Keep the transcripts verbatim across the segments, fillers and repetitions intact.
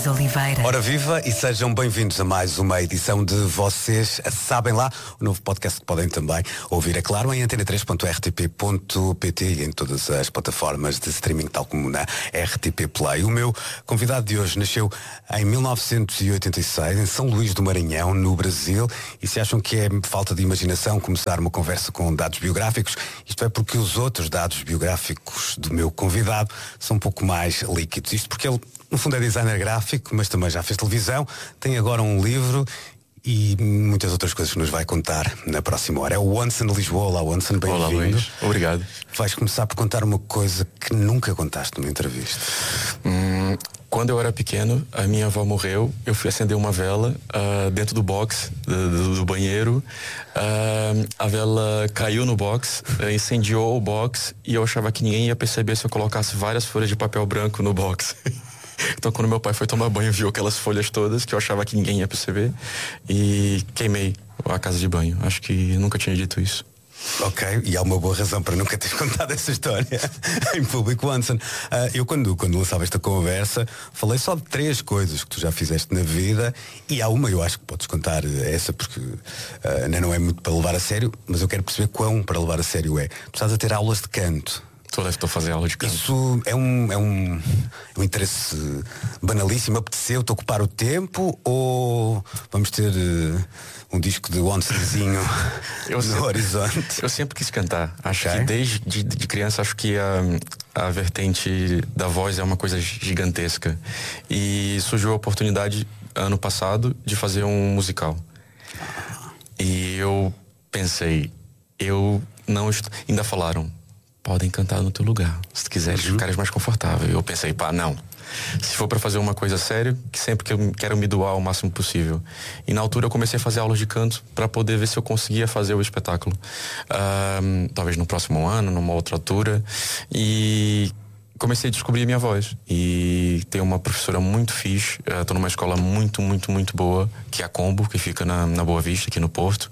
Luís Oliveira. Ora viva e sejam bem-vindos a mais uma edição de Vocês Sabem Lá, o novo podcast que podem também ouvir, é claro, em antena três ponto r t p ponto p t e em todas as plataformas de streaming, tal como na R T P Play. O meu convidado de hoje nasceu em mil novecentos e oitenta e seis, em São Luís do Maranhão, no Brasil, e se acham que é falta de imaginação começar uma conversa com dados biográficos, isto é porque os outros dados biográficos do meu convidado são um pouco mais líquidos. Isto porque ele, no fundo, é designer gráfico, mas também já fez televisão, tem agora um livro e muitas outras coisas que nos vai contar na próxima hora. É o Onsen de Lisboa. Olá, Onsen, bem-vindo. Olá, Luís. Obrigado. Vais começar por contar uma coisa que nunca contaste numa entrevista. Hum, quando eu era pequeno, a minha avó morreu, eu fui acender uma vela uh, dentro do box, do, do banheiro. Uh, a vela caiu no box, uh, incendiou o box e eu achava que ninguém ia perceber se eu colocasse várias folhas de papel branco no box. Então, quando meu pai foi tomar banho, viu aquelas folhas todas que eu achava que ninguém ia perceber e queimei a casa de banho. Acho que nunca tinha dito isso. Ok, e há uma boa razão para nunca teres contado essa história em público, Onsen. Uh, eu, quando, quando lançava esta conversa, falei só de três coisas que tu já fizeste na vida e há uma, eu acho que podes contar essa porque uh, ainda não é muito para levar a sério, mas eu quero perceber quão para levar a sério é. Tu estás a ter aulas de canto. Estou a fazer aula de canto. Isso é um, é um, um interesse banalíssimo, apeteceu-te ocupar o tempo ou vamos ter uh, um disco de Onsenzinho no sempre, horizonte? Eu sempre quis cantar. Acho Okay. que desde de, de criança, acho que a, a vertente da voz é uma coisa gigantesca. E surgiu a oportunidade, ano passado, de fazer um musical. E eu pensei, eu não... Est... Ainda falaram, podem cantar no teu lugar, se tu quiseres uhum. ficares mais confortável. Eu pensei, pá, não. Se for para fazer uma coisa séria, que sempre que eu quero me doar o máximo possível. E na altura eu comecei a fazer aulas de canto para poder ver se eu conseguia fazer o espetáculo. Um, talvez no próximo ano, numa outra altura. E comecei a descobrir a minha voz. E tem uma professora muito fixe. Estou numa escola muito, muito, muito boa, que é a Combo, que fica na, na Boa Vista, aqui no Porto.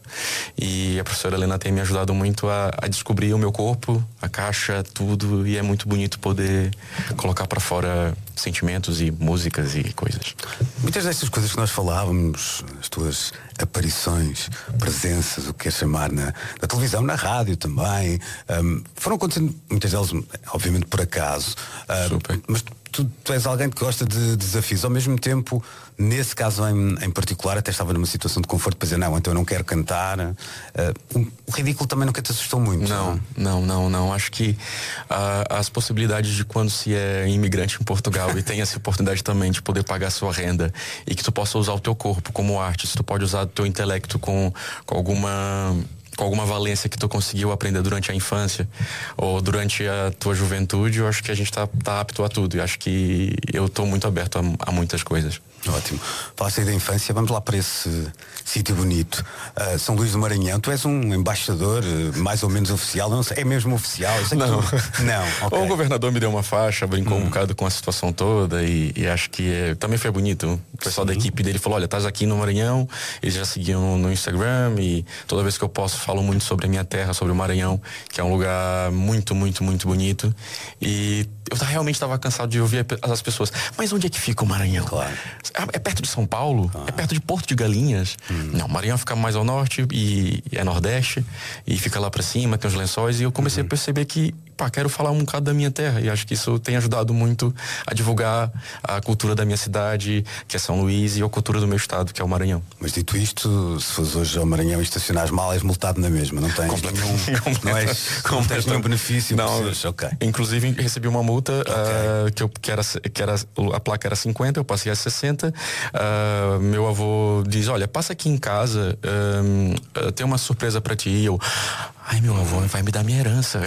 E a professora Helena tem me ajudado muito a, a descobrir o meu corpo, a caixa, tudo. E é muito bonito poder colocar para fora sentimentos e músicas e coisas. Muitas destas coisas que nós falávamos, as tuas aparições, presenças, o que queres chamar, na, na televisão, na rádio também, um, foram acontecendo, muitas delas, obviamente, por acaso. Um, mas tu, tu és alguém que gosta de desafios. Ao mesmo tempo, nesse caso em, em particular, até estava numa situação de conforto para dizer, não, então eu não quero cantar. Uh, um, o ridículo também nunca te assustou muito. Não, não, não, não. Acho que uh, as possibilidades de quando se é imigrante em Portugal e tem essa oportunidade também de poder pagar sua renda e que tu possa usar o teu corpo como arte, se tu pode usar o teu intelecto com, com alguma... com alguma valência que tu conseguiu aprender durante a infância ou durante a tua juventude, eu acho que a gente tá, tá apto a tudo. E acho que eu tô muito aberto a, a muitas coisas. Ótimo. Falaste aí da infância, vamos lá para esse sítio bonito. Uh, São Luís do Maranhão, tu és um embaixador uh, mais ou menos oficial, não sei, é mesmo oficial? Eu sei que não. Tu... não. Okay. O governador me deu uma faixa, brincou hum. um bocado com a situação toda e, e acho que é, também foi bonito. O pessoal Sim. da equipe dele falou, olha, estás aqui no Maranhão, eles já seguiam no Instagram e toda vez que eu posso falo muito sobre a minha terra, sobre o Maranhão, que é um lugar muito, muito, muito bonito. E eu realmente estava cansado de ouvir as pessoas, mas onde é que fica o Maranhão? Claro. É perto de São Paulo? Ah. É perto de Porto de Galinhas? Hum. Não, Maranhão fica mais ao norte e é nordeste e fica lá pra cima, tem os lençóis e eu comecei uhum. a perceber que, pá, quero falar um bocado da minha terra e acho que isso tem ajudado muito a divulgar a cultura da minha cidade, que é São Luís, e a cultura do meu estado, que é o Maranhão. Mas dito isto, se fores hoje ao Maranhão e estacionares mal, és multado na mesma, não tens nenhum, não és, não tens nenhum benefício. Não, precisas, okay. Inclusive recebi uma multa okay. uh, que, eu, que, era, que era, a placa era cinquenta, eu passei a sessenta. Uh, meu avô diz, olha, passa aqui em casa, uh, uh, tem uma surpresa pra ti. E eu, ai, meu avô vai me dar minha herança.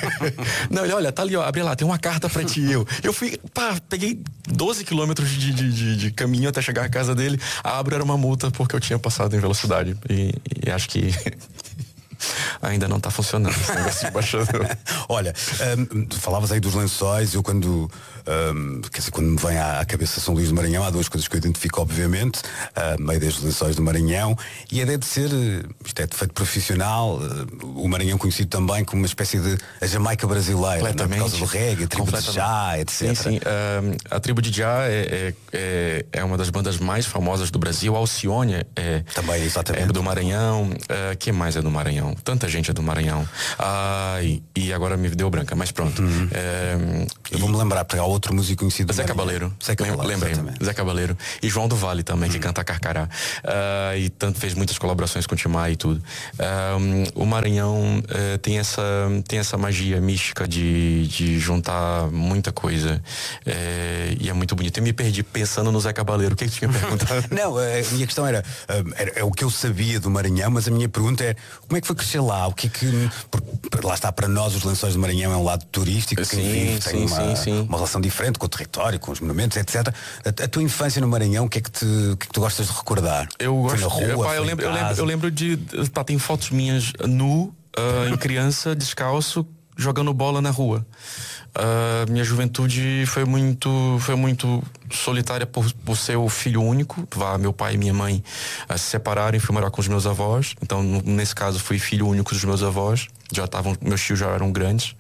Não, ele, olha, tá ali, ó, abre lá, tem uma carta pra ti. Eu, eu fui, pá, peguei doze quilômetros de, de, de, de caminho até chegar à casa dele. Abro, era uma multa porque eu tinha passado em velocidade. E, e acho que ainda não está funcionando esse negócio de embaixador. Olha, um, falavas aí dos lençóis, eu quando, um, quer dizer, quando me vem à, à cabeça São Luís do Maranhão, há duas coisas que eu identifico, obviamente, uh, meio desde os lençóis do Maranhão, e a ideia de ser, isto é de feito profissional, uh, o Maranhão conhecido também como uma espécie de a Jamaica brasileira, não é? Por causa do reggae, a tribo de Já, etcétera. Sim, sim. Uh, a tribo de Já é, é, é uma das bandas mais famosas do Brasil. Alcione é, também, exatamente. É do Maranhão. Uh, quem mais é do Maranhão? Tanta gente é do Maranhão. Ah, e, e agora me deu branca, mas pronto. Uhum. Uh, eu vou-me lembrar, porque há outro músico conhecido do Zé Cabaleiro. Zé Cabaleiro. Lembrei. Zé Cabaleiro. E João do Vale também, uhum. que canta Carcará. Uh, e tanto fez muitas colaborações com o Timar e tudo. Uh, o Maranhão uh, tem, essa, tem essa magia mística de, de juntar muita coisa. Uh, e é muito bonito. Eu me perdi pensando no Zé Cabaleiro. O que é que tu tinha perguntado? Não, a minha questão era, era é o que eu sabia do Maranhão, mas a minha pergunta é como é que foi crescer lá? O que é que. Porque lá está, para nós os Lençóis do Maranhão é um lado turístico, sim, quem vive sim, tem uma, sim, sim. uma relação diferente com o território, com os monumentos, etcétera. A, a tua infância no Maranhão, o que é que, te, o que, é que tu gostas de recordar? Eu gosto. Foi na rua, eu, pá, eu, lembro, eu, lembro, eu lembro de. Pá, tem fotos minhas nu, uh, em criança, descalço, jogando bola na rua. Uh, minha juventude foi muito foi muito solitária por, por ser o filho único. Meu pai e minha mãe uh, se separaram e fui morar com os meus avós. Então, nesse caso, fui filho único dos meus avós. Já estavam, meus tios já eram grandes.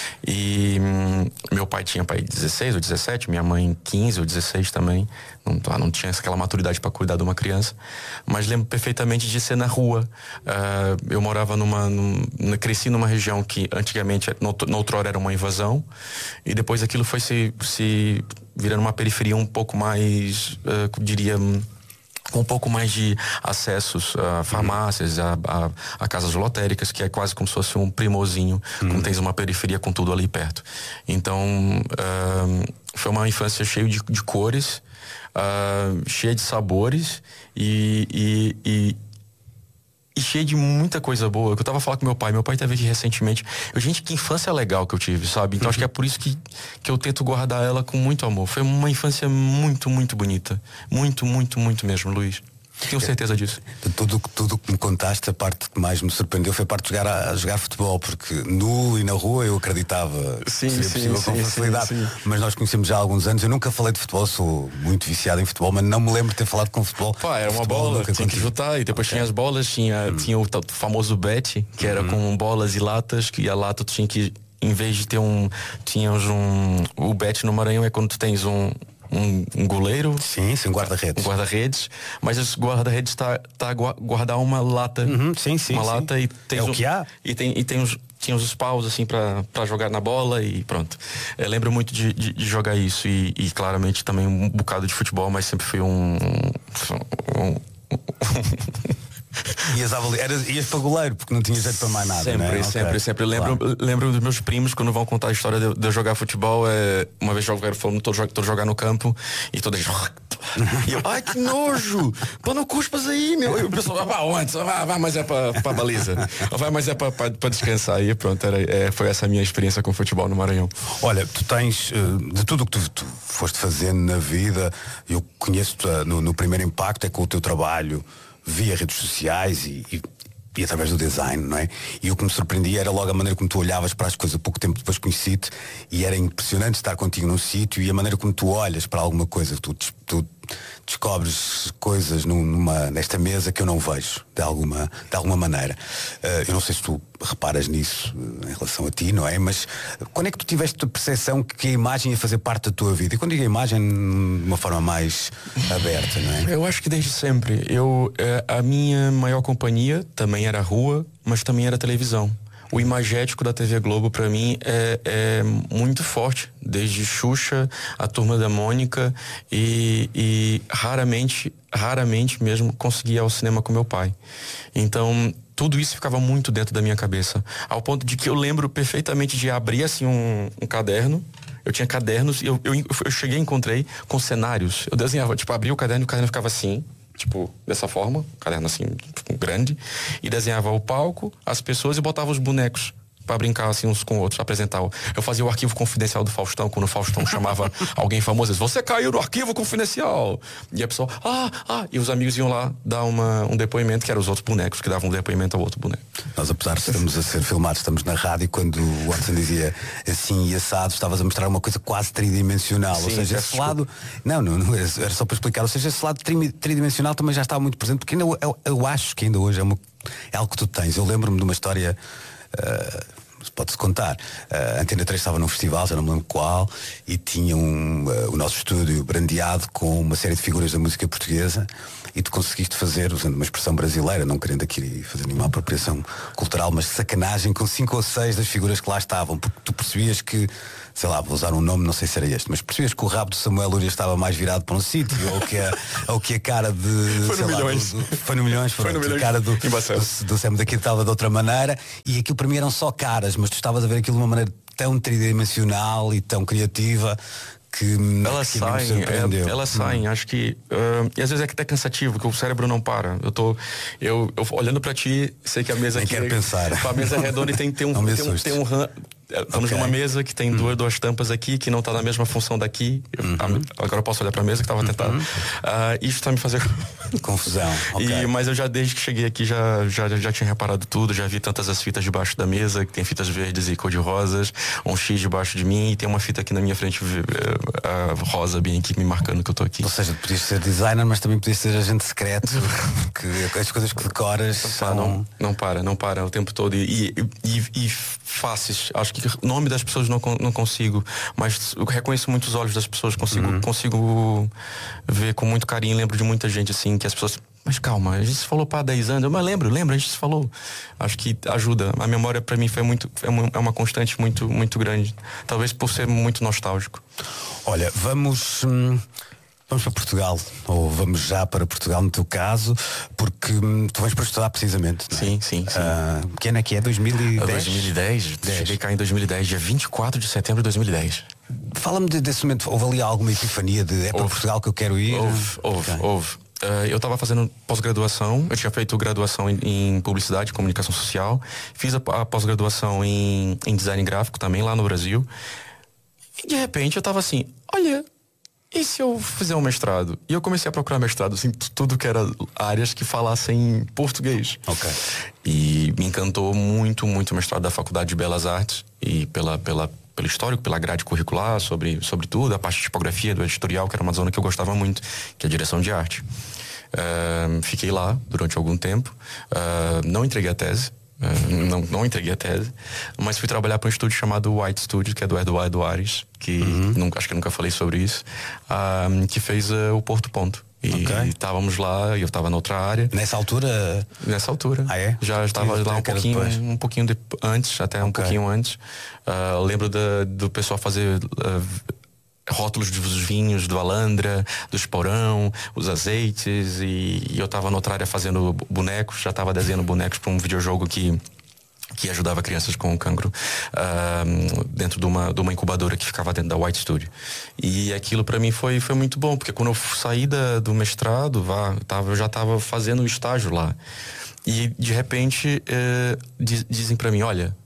E hum, meu pai tinha pai dezesseis ou dezessete, minha mãe quinze ou dezesseis também. Não, não tinha aquela maturidade para cuidar de uma criança. Mas lembro perfeitamente de ser na rua. Uh, eu morava numa, numa. Cresci numa região que antigamente, na outrora, era uma invasão. E depois aquilo foi se, se virando uma periferia um pouco mais, uh, eu diria, com um pouco mais de acessos a farmácias, a, a, a casas lotéricas, que é quase como se fosse um primorzinho, uhum. quando tens uma periferia com tudo ali perto. Então, uh, foi uma infância cheia de, de cores, uh, cheia de sabores e, e, e E cheio de muita coisa boa. Eu tava falando com meu pai. Meu pai teve aqui recentemente. Eu, gente, que infância legal que eu tive, sabe? Então, uhum. acho que é por isso que, que eu tento guardar ela com muito amor. Foi uma infância muito, muito bonita. Muito, muito, muito mesmo, Luís. Tenho certeza disso. Tudo tudo que me contaste, a parte que mais me surpreendeu foi a parte de jogar, a, a jogar futebol, porque nu e na rua eu acreditava sim, que seria sim, possível sim, com facilidade, sim, sim. mas nós conhecemos já há alguns anos. Eu nunca falei de futebol, sou muito viciado em futebol, mas não me lembro de ter falado com futebol. Pá, era uma futebol, bola, tinha que juntar, e depois okay. tinha as bolas, tinha, hum. tinha o famoso bet, que era hum. com bolas e latas, que a lata tu tinha que, em vez de ter um, tínhamos um, o bet no Maranhão é quando tu tens um Um, um goleiro. Sim, sim, um guarda-redes. Um guarda-redes, mas esse guarda-redes está tá a guardar uma lata. Uhum, sim, sim. Uma sim. lata e tem. É o que há. E tem, e tem os, tinha os paus assim para jogar na bola e pronto. Eu lembro muito de, de, de jogar isso e, e claramente também um bocado de futebol, mas sempre fui um. um Ias, era, ias para goleiro, porque não tinha jeito para mais nada. Sempre, né? sempre, okay. sempre. Lembro, claro. lembro dos meus primos quando vão contar a história de, de eu jogar futebol. É, uma vez jogaram falando, estou a jogar no campo e todas. E eu, ai que nojo! Pô, não cuspas aí, meu. E o pessoal, vai onde? Vai, vai, mas é para a baliza. Vai, mas é para descansar. E pronto, era, é, foi essa a minha experiência com futebol no Maranhão. Olha, tu tens, de tudo o que tu, tu foste fazendo na vida, eu conheço-te no, no primeiro impacto, é com o teu trabalho via redes sociais e, e, e através do design, não é? E o que me surpreendia era logo a maneira como tu olhavas para as coisas. Pouco tempo depois conheci-te e era impressionante estar contigo num sítio e a maneira como tu olhas para alguma coisa, tu, tu descobres coisas numa, nesta mesa que eu não vejo de alguma, de alguma maneira. Uh, eu não sei se tu reparas nisso uh, em relação a ti, não é? Mas uh, quando é que tu tiveste a percepção que a imagem ia fazer parte da tua vida? E quando digo a imagem, de uma forma mais aberta, não é? Eu acho que desde sempre. Eu, uh, a minha maior companhia também era a rua, mas também era a televisão. O imagético da T V Globo, pra mim, é, é muito forte. Desde Xuxa, a Turma da Mônica e, e raramente, raramente mesmo conseguia ir ao cinema com meu pai. Então, tudo isso ficava muito dentro da minha cabeça. Ao ponto de que eu lembro perfeitamente de abrir assim um, um caderno. Eu tinha cadernos e eu, eu, eu cheguei e encontrei com cenários. Eu desenhava, tipo, abria o caderno e o caderno ficava assim. Tipo, dessa forma, um caderno assim, tipo, grande, e desenhava o palco, as pessoas e botava os bonecos pra brincar assim uns com outros, apresentar. Eu fazia o arquivo confidencial do Faustão, quando o Faustão chamava alguém famoso, dizia, você caiu no arquivo confidencial. E a pessoa, ah, ah, e os amigos iam lá dar uma, um depoimento, que eram os outros bonecos que davam um depoimento ao outro boneco. Nós, apesar de estarmos a ser filmados, estamos na rádio, quando o Watson dizia assim e assado, estavas a mostrar uma coisa quase tridimensional. Sim, ou seja, esse lado. Não, não, não era, era só para explicar. Ou seja, esse lado tri, tridimensional também já estava muito presente, porque ainda, eu, eu acho que ainda hoje é, uma, é algo que tu tens. Eu lembro-me de uma história. Uh, pode-se contar. A Antena três estava num festival, já não me lembro qual, e tinha um, uh, o nosso estúdio brandeado com uma série de figuras da música portuguesa, e tu conseguiste fazer, usando uma expressão brasileira, não querendo aqui fazer nenhuma apropriação cultural, mas sacanagem com cinco ou seis das figuras que lá estavam, porque tu percebias que, sei lá, vou usar um nome, não sei se era este, mas percebias que o rabo do Samuel Lúria estava mais virado para um sítio, ou que a, ou que a cara de... Foi no lá, Milhões. Do, do, foi no Milhões, foi, foi no Milhões. A cara do, do, do Sam daqui estava de outra maneira, e aquilo para mim eram só caras, mas tu estavas a ver aquilo de uma maneira tão tridimensional e tão criativa que elas que saem, é, elas saem, hum. acho que uh, e às vezes é que até cansativo, que o cérebro não para. Eu tô eu, eu olhando pra ti, sei que a mesa Nem aqui quero é, pensar. A mesa é redonda e tem, tem um não tem, um, tem um ram, estamos okay. numa mesa que tem hum. duas, duas tampas aqui, que não está na mesma função daqui. Uhum. A, agora eu posso olhar para a mesa que estava uhum. tentando. Uh, isso está me fazendo confusão. Okay. E, mas eu já, desde que cheguei aqui, já, já, já tinha reparado tudo, já vi tantas as fitas debaixo da mesa, que tem fitas verdes e cor-de-rosas, um X debaixo de mim, e tem uma fita aqui na minha frente, a rosa bem aqui, me marcando que eu tô aqui. Ou seja, podias ser designer, mas também podias ser agente secreto, que as coisas que decoras não, são... não, não para, não para o tempo todo. E, e, e, e faces, acho que o nome das pessoas não, não consigo, mas eu reconheço muito os olhos das pessoas, consigo, uhum. consigo ver com muito carinho, lembro de muita gente assim, que as pessoas, mas calma, a gente se falou para dez anos, mas lembro, lembro, a gente se falou. Acho que ajuda, a memória para mim foi muito, é uma, é uma constante muito, muito grande, talvez por ser muito nostálgico. Olha, vamos... Hum... Vamos para Portugal, ou vamos já para Portugal no teu caso, porque hum, tu vens para estudar precisamente, não é? Sim, sim, sim. Uh, que ano é que é? dois mil e dez? dois mil e dez, cheguei cá em dois mil e dez, dia vinte e quatro de setembro de dois mil e dez. Fala-me de, desse momento, houve ali alguma epifania de é para houve. Portugal que eu quero ir? Houve, houve, okay. houve. Uh, eu estava fazendo pós-graduação, eu tinha feito graduação em, em publicidade e comunicação social, fiz a, a pós-graduação em, em design gráfico também lá no Brasil, e de repente eu estava assim, olha... E se eu fizer um mestrado? E eu comecei a procurar mestrado, assim, tudo que era áreas que falassem português. Ok. E me encantou muito, muito o mestrado da Faculdade de Belas Artes. E pela, pela, pelo histórico, pela grade curricular, sobre, sobre tudo, a parte de tipografia, do editorial, que era uma zona que eu gostava muito, que é a direção de arte. Uh, fiquei lá durante algum tempo. Uh, não entreguei a tese. Uh, não, não entreguei a tese, mas fui trabalhar para um estúdio chamado White Studio, que é do Eduardo Ares, que uhum. nunca, acho que eu nunca falei sobre isso, uh, que fez uh, o Porto Ponto. E estávamos okay. lá, e eu estava noutra área. Nessa altura? Nessa altura. Ah, é? Já estava lá um pouquinho, um pouquinho de, antes, até um okay. pouquinho antes. Uh, lembro da, do pessoal fazer... Uh, rótulos dos vinhos do Alandra, do Esporão, os azeites, e, e eu tava noutra área fazendo bonecos, já tava desenhando bonecos para um videojogo que que ajudava crianças com cancro uh, dentro de uma, de uma incubadora que ficava dentro da White Studio. E aquilo para mim foi, foi muito bom, porque quando eu saí da, do mestrado, vá, tava, eu já estava fazendo o estágio lá. E de repente uh, diz, dizem para mim, olha,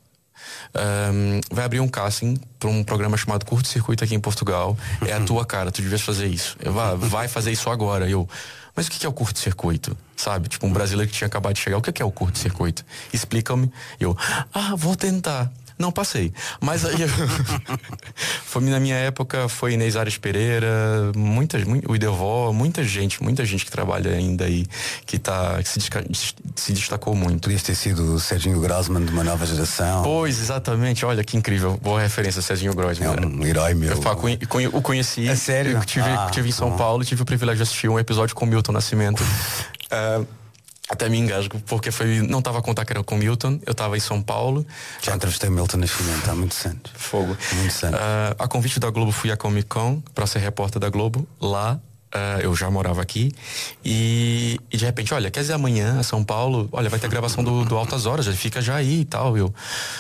Um, vai abrir um casting para um programa chamado Curto Circuito aqui em Portugal. É a tua cara, tu devias fazer isso. Eu, vai, vai fazer isso agora. Eu, mas o que é o curto circuito? Sabe? Tipo, um brasileiro que tinha acabado de chegar. O que é o curto circuito? Explica-me. Eu, ah, vou tentar. Não passei. Mas aí foi na minha época, foi Inês Ares Pereira, muitas, muito, o Idevó, muita gente, muita gente que trabalha ainda aí, que, tá, que se, se destacou muito. Podias ter sido o Serginho Grossman de uma nova geração. Pois, exatamente, olha que incrível. Boa referência, Serginho Grossman. É um herói meu. Eu o conheci. É sério? Eu tive, ah, tive em São bom. Paulo, tive o privilégio de assistir um episódio com o Milton Nascimento. uh, Até me engasgo, porque foi, não estava a contar que era com o Milton, eu estava em São Paulo. Já entrevistei o Milton Nascimento há muitos anos. Fogo. Muitos anos. Uh, a convite da Globo, fui à Comic Con para ser repórter da Globo. Lá, uh, eu já morava aqui. E, e de repente, olha, quer dizer, amanhã, São Paulo, olha, vai ter gravação do, do Altas Horas, já fica já aí e tal. Eu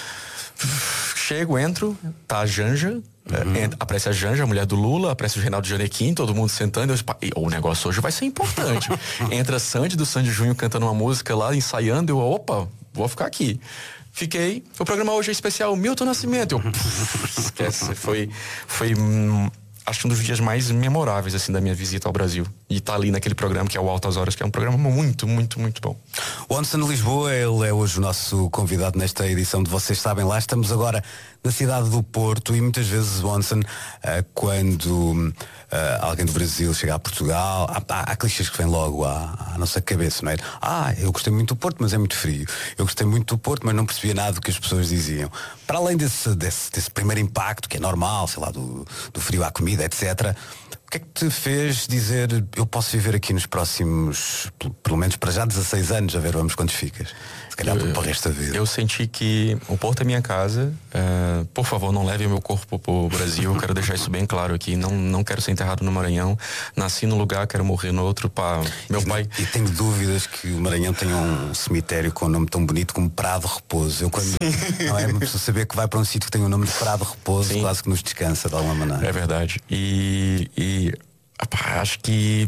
chego, entro, tá a Janja. Uhum. É, aparece a Janja, a mulher do Lula, aparece o Reinaldo Janequim, todo mundo sentando. Eu, o negócio hoje vai ser importante. Entra a Sandy, do Sandy Júnior, cantando uma música lá, ensaiando. Eu, opa, vou ficar aqui. Fiquei. O programa hoje é especial Milton Nascimento. Eu, pff, esquece. Foi, foi hum, acho que um dos dias mais memoráveis, assim, da minha visita ao Brasil. E estar tá ali naquele programa que é o Altas Horas, que é um programa muito, muito, muito bom. O Anderson Lisboa, ele é hoje o nosso convidado nesta edição de Vocês Sabem Lá. Estamos agora na cidade do Porto e muitas vezes o Anderson, uh, quando uh, alguém do Brasil chega a Portugal, há, há, há clichês que vêm logo à, à nossa cabeça, não é? Ah, eu gostei muito do Porto, mas é muito frio. Eu gostei muito do Porto, mas não percebia nada do que as pessoas diziam. Para além desse, desse, desse primeiro impacto, que é normal, sei lá, do, do frio à comida, etcétera, o que é que te fez dizer eu posso viver aqui nos próximos, pelo menos para já dezasseis anos, a ver, vamos quantos ficas? Se calhar eu, para o resto da vida. Eu senti que o Porto é minha casa. Uh, por favor, não leve meu corpo para o Brasil. Quero deixar isso bem claro aqui. Não, não quero ser enterrado no Maranhão. Nasci num lugar, quero morrer no outro. Pá, meu e, pai. E tenho dúvidas que o Maranhão tenha um cemitério com um nome tão bonito como Prado Repouso. Eu quando não é uma pessoa saber que vai para um sítio que tem o nome de Prado Repouso, sim, quase que nos descansa de alguma maneira. É verdade. E, e apá, acho que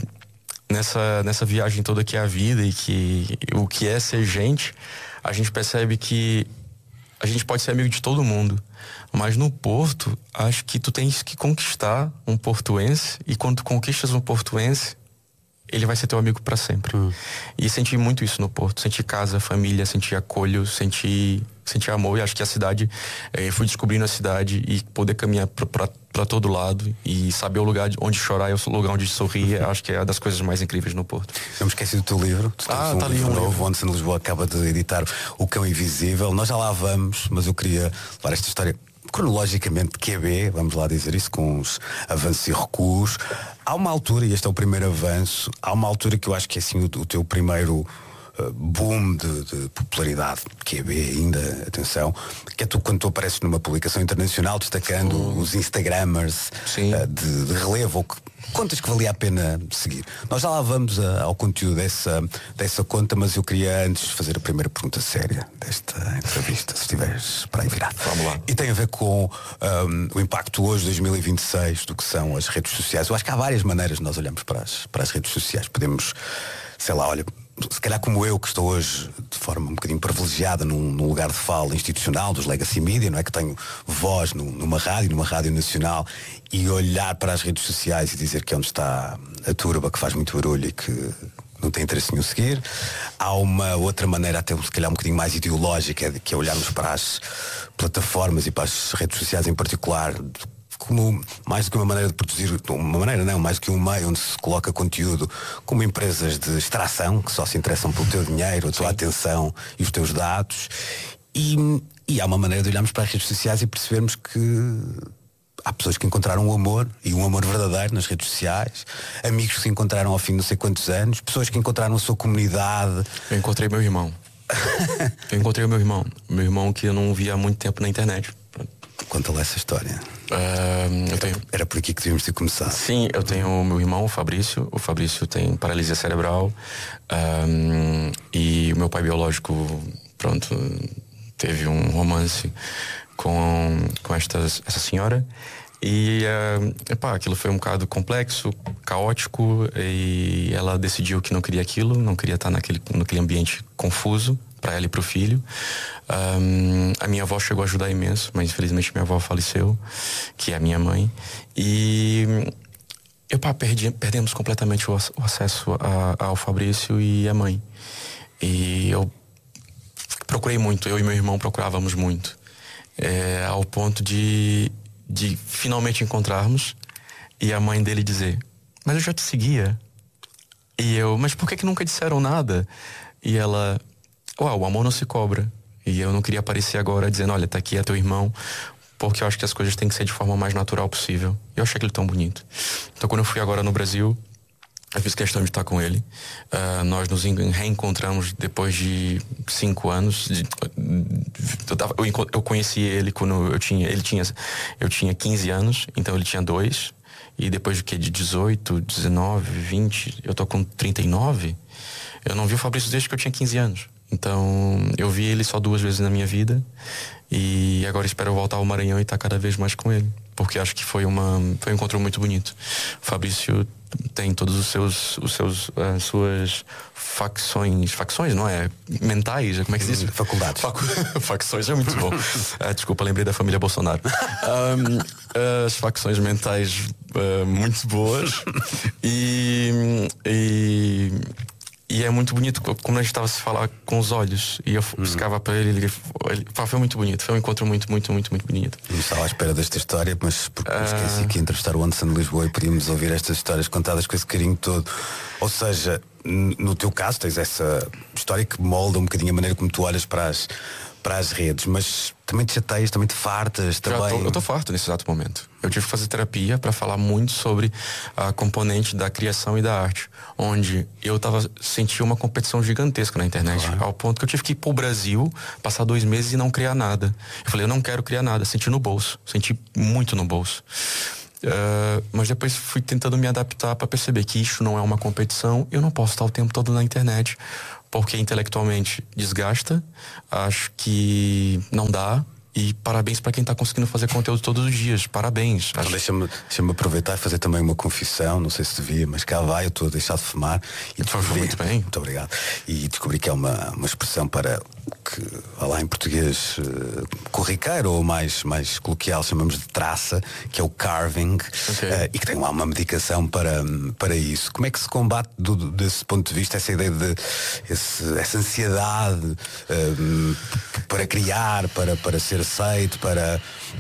nessa, nessa viagem toda que é a vida e que o que é ser gente, a gente percebe que a gente pode ser amigo de todo mundo, mas no Porto, acho que tu tens que conquistar um portuense, e quando tu conquistas um portuense, ele vai ser teu amigo para sempre. Hum. E senti muito isso no Porto. Senti casa, família, senti acolho, senti, senti amor. E acho que a cidade, eh, fui descobrindo a cidade e poder caminhar para todo lado e saber o lugar onde chorar e o lugar onde sorrir, acho que é uma das coisas mais incríveis no Porto. Não me esqueci do teu livro. Tu ah, um tá ali livro um novo. livro. O Anderson Lisboa acaba de editar O Cão Invisível. Nós já lá vamos, mas eu queria levar esta história cronologicamente Q B, vamos lá dizer isso, com os avanços e recuos. Há uma altura, e este é o primeiro avanço, há uma altura que eu acho que é assim o, o teu primeiro uh, boom de, de popularidade, Q B ainda, atenção, que é tu quando tu apareces numa publicação internacional destacando oh. os Instagrammers uh, de, de relevo, ou que, contas que valia a pena seguir. Nós já lá vamos a, ao conteúdo dessa, dessa conta, mas eu queria antes fazer a primeira pergunta séria desta entrevista, se estiveres para aí virado. Vamos lá. E tem a ver com um, o impacto hoje, dois mil e vinte e seis, do que são as redes sociais. Eu acho que há várias maneiras de nós olharmos para as, para as redes sociais. Podemos, sei lá, olha, se calhar como eu, que estou hoje de forma um bocadinho privilegiada num, num lugar de fala institucional dos legacy media, não é, que tenho voz num, numa rádio, numa rádio nacional, e olhar para as redes sociais e dizer que é onde está a turba que faz muito barulho e que não tem interesse nenhum seguir. Há uma outra maneira, até se calhar um bocadinho mais ideológica, que é olharmos para as plataformas e para as redes sociais em particular como mais do que uma maneira de produzir, uma maneira não, mais do que um meio onde se coloca conteúdo, como empresas de extração que só se interessam pelo teu dinheiro, a tua Sim. atenção e os teus dados. E, e há uma maneira de olharmos para as redes sociais e percebermos que há pessoas que encontraram o amor, e um amor verdadeiro nas redes sociais, amigos que se encontraram ao fim de não sei quantos anos, pessoas que encontraram a sua comunidade. Eu encontrei meu irmão. Eu encontrei o meu irmão. Meu irmão que eu não via há muito tempo na internet. Conta lá essa história. Uh, eu tenho... Era por aqui que devíamos ter começado. Sim, eu tenho o meu irmão, o Fabrício. O Fabrício tem paralisia cerebral. Um, e o meu pai biológico, pronto, teve um romance com, com esta, essa senhora. E uh, epá, aquilo foi um bocado complexo, caótico, e ela decidiu que não queria aquilo, não queria estar naquele, naquele ambiente confuso para ela e para o filho. Um, a minha avó chegou a ajudar imenso, mas infelizmente minha avó faleceu, que é a minha mãe. E epá, perdi, perdemos completamente o, o acesso a, ao Fabrício e à mãe. E eu procurei muito, eu e meu irmão procurávamos muito, é, ao ponto de de finalmente encontrarmos e a mãe dele dizer: mas eu já te seguia. E eu: mas por que que nunca disseram nada? E ela: uau, o amor não se cobra. E eu não queria aparecer agora dizendo: olha, tá aqui, é teu irmão, porque eu acho que as coisas têm que ser de forma mais natural possível. Eu achei aquele tão bonito. Então quando eu fui agora no Brasil, eu fiz questão de estar com ele. Uh, nós nos reencontramos depois de cinco anos. De, eu, tava, eu, eu conheci ele quando eu tinha, ele tinha, eu tinha quinze anos, então ele tinha dois. E depois de que de dezoito, dezenove, vinte, eu tô com trinta e nove. Eu não vi o Fabrício desde que eu tinha quinze anos. Então eu vi ele só duas vezes na minha vida. E agora espero voltar ao Maranhão e estar cada vez mais com ele, porque acho que foi uma foi um encontro muito bonito. O Fabrício tem todos os seus os seus as suas facções, facções, não é? Mentais, como é que se diz? Faculdades. Facu... Facções é muito bom. uh, desculpa, lembrei da família Bolsonaro. Um, as facções mentais uh, muito boas e, e E é muito bonito como a gente estava a se falar com os olhos. E eu uhum. ficava para ele, ele, ele foi muito bonito. Foi um encontro muito, muito, muito, muito bonito. Eu estava à espera desta história, mas porque uh... esqueci que ia entrevistar o Anderson de Lisboa e podíamos ouvir estas histórias contadas com esse carinho todo. Ou seja, no teu caso tens essa história que molda um bocadinho a maneira como tu olhas para as, para as redes, mas também te chateias, também te fartas, Já também... Tô, eu estou farto nesse exato momento. Eu tive que fazer terapia para falar muito sobre a componente da criação e da arte, onde eu tava sentia uma competição gigantesca na internet, claro. Ao ponto que eu tive que ir pro Brasil, passar dois meses e não criar nada. Eu falei, eu não quero criar nada, senti no bolso, senti muito no bolso. Uh, mas depois fui tentando me adaptar para perceber que isso não é uma competição. Eu não posso estar o tempo todo na internet, porque intelectualmente desgasta, acho que não dá. E parabéns para quem está conseguindo fazer conteúdo todos os dias. Parabéns. Então, acho... Deixa-me, deixa-me aproveitar e fazer também uma confissão. Não sei se devia, mas cá vai, eu estou a deixar de fumar. E descobri... muito bem. Muito obrigado. E descobri que é uma, uma expressão para que, lá em português, uh, corriqueiro ou mais, mais coloquial, chamamos de traça, que é o carving, okay. uh, e que tem lá uma medicação para, para isso. Como é que se combate do, desse ponto de vista essa ideia de esse, essa ansiedade uh, para criar, para, para ser aceito, para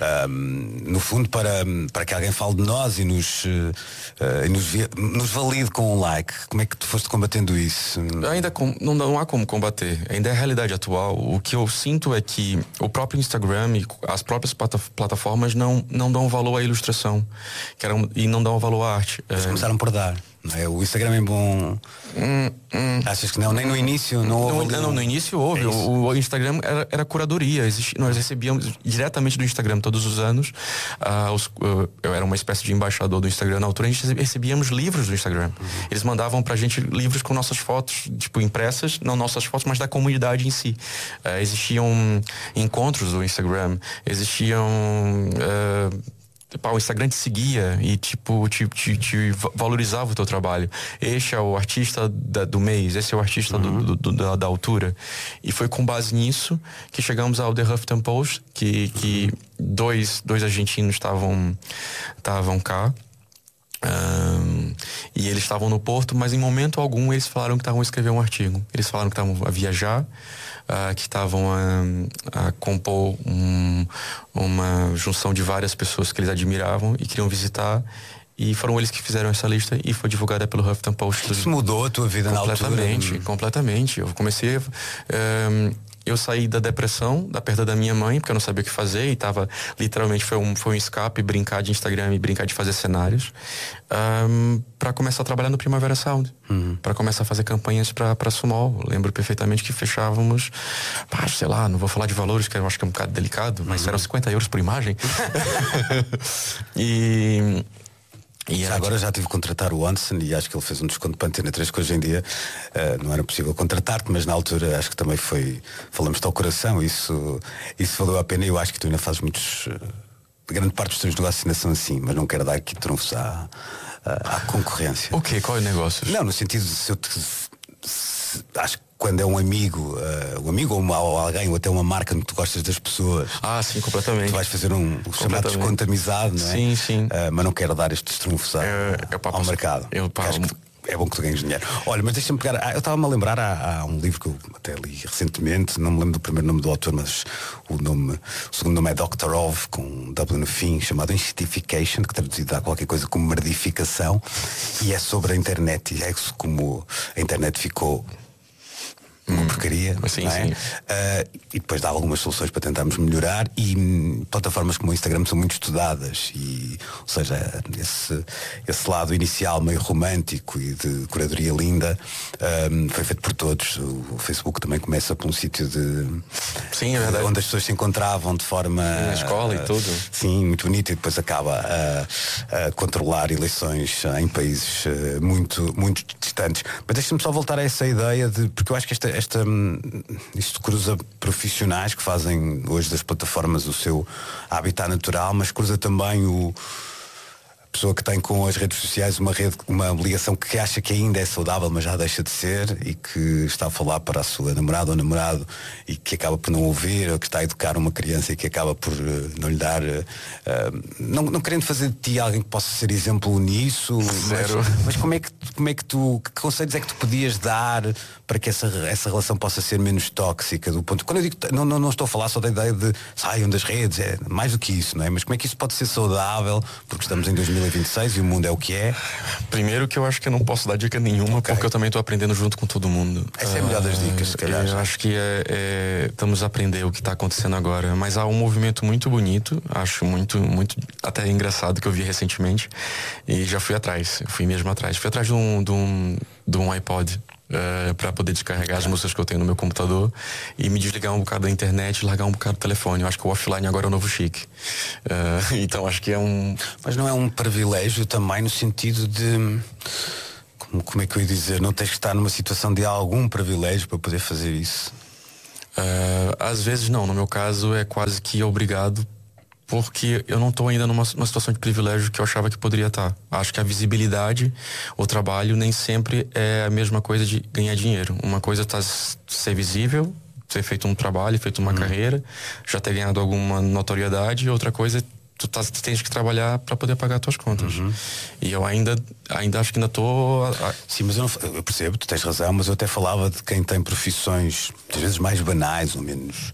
um, no fundo para, para que alguém fale de nós e nos, uh, e nos, nos valide com um like? Como é que tu foste combatendo isso? Ainda com, não, não há como combater, ainda é a realidade atual. O que eu sinto é que o próprio Instagram e as próprias plataformas não, não dão valor à ilustração que eram, e não dão valor à arte. Eles começaram por dar. Não é? O Instagram é bom. Hum, hum. Achas que não? Nem no início não houve. Não, não, no início houve. É o, o Instagram era, era curadoria. Existi, nós recebíamos diretamente do Instagram todos os anos. Uh, os, uh, eu era uma espécie de embaixador do Instagram na altura. A gente recebíamos livros do Instagram. Uhum. Eles mandavam pra gente livros com nossas fotos, tipo, impressas, não nossas fotos, mas da comunidade em si. Uh, existiam encontros do Instagram, existiam. Uh, o Instagram te seguia e tipo te, te, te valorizava o teu trabalho. Este é o artista da, do mês, esse é o artista uhum. do, do, da, da altura. E foi com base nisso que chegamos ao The Huffington Post, que, que uhum. dois, dois argentinos estavam estavam cá. Um, e eles estavam no Porto, mas em momento algum eles falaram que estavam a escrever um artigo. Eles falaram que estavam a viajar, uh, que estavam a, a compor um, uma junção de várias pessoas que eles admiravam e queriam visitar. E foram eles que fizeram essa lista e foi divulgada pelo Huffington Post. Isso mudou a tua vida na altura? Completamente, completamente. Eu comecei... Um, eu saí da depressão, da perda da minha mãe, porque eu não sabia o que fazer e tava, literalmente, foi um, foi um escape, brincar de Instagram e brincar de fazer cenários, um, para começar a trabalhar no Primavera Sound, uhum. para começar a fazer campanhas para para Sumol. Lembro perfeitamente que fechávamos, pá, sei lá, não vou falar de valores, que eu acho que é um bocado delicado, mas uhum. eram cinquenta euros por imagem. e... E agora já tive que contratar o Anderson e acho que ele fez um desconto para a Antena três, que hoje em dia uh, não era possível contratar-te, mas na altura acho que também foi, falamos-te ao coração, isso, isso valeu a pena. E eu acho que tu ainda fazes muitos, uh, grande parte dos teus negócios ainda são assim, mas não quero dar aqui trunfos à, à, à concorrência. O quê? Qual é o negócio? Não, no sentido de se eu te, se, acho que quando é um amigo, uh, um amigo ou, uma, ou alguém, ou até uma marca onde tu gostas das pessoas. Ah, sim, completamente. Tu vais fazer um, um chamado desconto de amizade, não é? Sim, sim. Uh, mas não quero dar estes trunfos ao, eu, eu, pá, ao mercado. Eu, pá, acho que é bom que tu ganhes dinheiro. Olha, mas deixa-me pegar. Ah, eu estava-me a lembrar, há, há um livro que eu até li recentemente, não me lembro do primeiro nome do autor, mas o nome, o segundo nome é doctor Of, com um W no fim, chamado Institutification, que traduzido dá qualquer coisa como merdificação, e é sobre a internet, e é como a internet ficou uma porcaria, sim, não é? Sim. Uh, e depois dá algumas soluções para tentarmos melhorar, e hum, plataformas como o Instagram são muito estudadas e, ou seja, esse, esse lado inicial meio romântico e de curadoria linda um, foi feito por todos. O, o Facebook também começa por um sítio de, sim, é verdade, onde as pessoas se encontravam de forma na escola uh, e tudo. Sim, muito bonito, e depois acaba a, a controlar eleições em países uh, muito, muito distantes. Mas deixa-me só voltar a essa ideia de, porque eu acho que esta Esta, isto cruza profissionais que fazem hoje das plataformas o seu habitat natural, mas cruza também o, pessoa que tem com as redes sociais uma rede, uma ligação que acha que ainda é saudável, mas já deixa de ser, e que está a falar para a sua namorada ou namorado e que acaba por não ouvir, ou que está a educar uma criança e que acaba por uh, não lhe dar, uh, não, não querendo fazer de ti alguém que possa ser exemplo nisso, mas, mas como é que como é que tu, que conselhos é que tu podias dar para que essa, essa relação possa ser menos tóxica, do ponto, quando eu digo, não, não, não estou a falar só da ideia de saiam das redes, é mais do que isso, não é? Mas como é que isso pode ser saudável, porque estamos em dois mil e vinte e seis e o mundo é o que é? Primeiro que eu acho que eu não posso dar dica nenhuma, okay, porque eu também estou aprendendo junto com todo mundo. Essa é a melhor das dicas, se calhar. Eu acho que é, é, estamos a aprender o que está acontecendo agora, mas há um movimento muito bonito, acho muito, muito até engraçado, que eu vi recentemente, e já fui atrás, fui mesmo atrás, fui atrás de um, de um, de um iPod. Uh, para poder descarregar as músicas que eu tenho no meu computador e me desligar um bocado da internet e largar um bocado do telefone. Eu acho que o offline agora é o novo chique. Uh, então acho que é um... Mas não é um privilégio também no sentido de... Como, como é que eu ia dizer? Não tens que estar numa situação de algum privilégio para poder fazer isso? Uh, às vezes não. No meu caso é quase que obrigado, porque eu não estou ainda numa, numa situação de privilégio que eu achava que poderia estar. Acho que a visibilidade, o trabalho nem sempre é a mesma coisa de ganhar dinheiro. Uma coisa é tá ser visível, ter feito um trabalho, feito uma uhum. carreira, já ter ganhado alguma notoriedade, e outra coisa é tu, tá, tu tens que trabalhar para poder pagar as tuas contas. Uhum. E eu ainda, ainda acho que ainda estou... A... Sim, mas eu, não, eu percebo, tu tens razão, mas eu até falava de quem tem profissões, às vezes mais banais ou menos...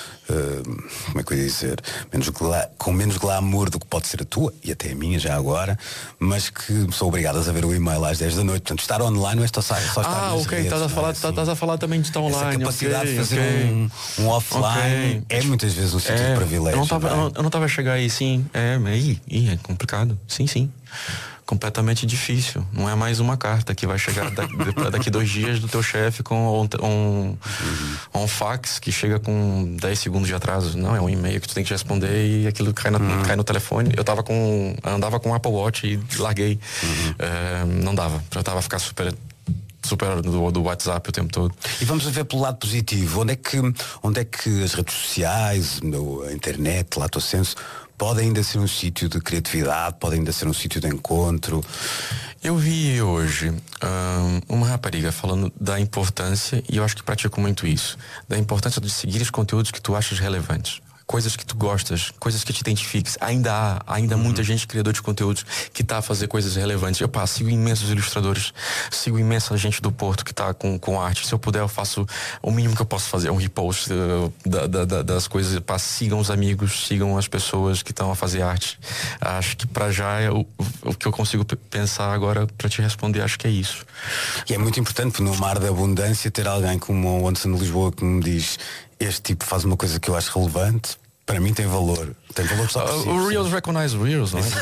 Uh, como é que eu ia dizer, menos gla- com menos glamour do que pode ser a tua e até a minha já agora, mas que são obrigadas a ver o e-mail às dez da noite. Portanto, estar online não é só, só estar ah, nas ok, redes, estás a falar, é? estás a falar também de estar online. Essa capacidade okay, de fazer okay. um, um offline okay. é muitas vezes um sítio é, de privilégio. Eu não estava é? eu não estava a chegar aí, sim. É, é, é complicado. Sim, sim. Completamente difícil. Não é mais uma carta que vai chegar daqui, daqui dois dias do teu chefe com um, um, um fax que chega com dez segundos de atraso. Não, é um e-mail que tu tem que responder e aquilo cai, na, uhum. cai no telefone. Eu tava com. andava com um Apple Watch e larguei. Uhum. É, não dava. Eu tava a ficar super. super do, do WhatsApp o tempo todo. E vamos ver pelo lado positivo. Onde é que, onde é que as redes sociais, a internet, Lato Senso, pode ainda ser um sítio de criatividade, pode ainda ser um sítio de encontro? Eu vi hoje um, uma rapariga falando da importância, e eu acho que pratico muito isso, da importância de seguir os conteúdos que tu achas relevantes. Coisas que tu gostas, coisas que te identifiques. Ainda há, ainda uhum. muita gente criador de conteúdos que tá a fazer coisas relevantes. Eu pá, sigo imensos ilustradores, sigo imensa gente do Porto que tá com, com arte. Se eu puder, eu faço o mínimo que eu posso fazer, um repost uh, da, da, da, das coisas. Pá, sigam os amigos, sigam as pessoas que estão a fazer arte. Acho que pra já é o, o que eu consigo pensar agora pra te responder, acho que é isso. E é muito importante no mar da abundância ter alguém como o Anderson de Lisboa que me diz: este tipo faz uma coisa que eu acho relevante, para mim tem valor. Tem valor só por si. O Reels recognize Reels, não é?